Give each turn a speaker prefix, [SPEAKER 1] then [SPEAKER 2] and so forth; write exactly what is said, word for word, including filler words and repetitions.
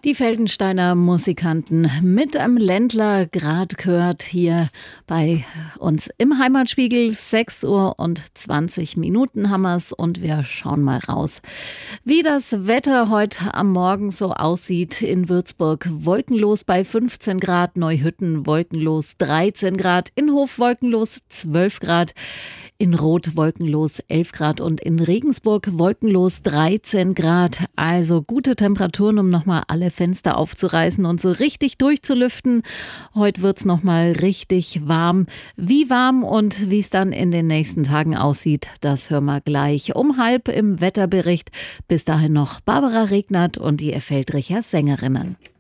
[SPEAKER 1] Die Feldensteiner Musikanten mit am Ländler grad gehört hier bei uns im Heimatspiegel. sechs Uhr und zwanzig Minuten haben wir's und wir schauen mal raus, wie das Wetter heute am Morgen so aussieht. In Würzburg wolkenlos bei fünfzehn Grad, Neuhütten wolkenlos dreizehn Grad, Innhof wolkenlos zwölf Grad. In Roth wolkenlos elf Grad und in Regensburg wolkenlos dreizehn Grad. Also gute Temperaturen, um nochmal alle Fenster aufzureißen und so richtig durchzulüften. Heute wird's nochmal richtig warm. Wie warm und wie es dann in den nächsten Tagen aussieht, das hören wir gleich um halb im Wetterbericht. Bis dahin noch Barbara Regnert und die Feldricher Sängerinnen.